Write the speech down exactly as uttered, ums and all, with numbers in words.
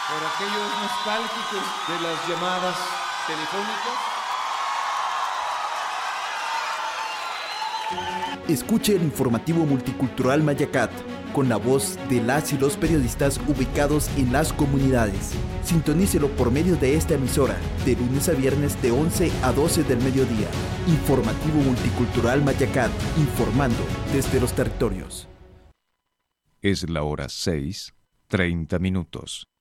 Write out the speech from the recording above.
por aquellos nostálgicos de las llamadas telefónicas. Escuche el informativo multicultural Mayacat, con la voz de las y los periodistas ubicados en las comunidades. Sintonícelo por medio de esta emisora, de lunes a viernes de once a doce del mediodía. Informativo multicultural Mayacat, informando desde los territorios. Es la hora seis, treinta minutos.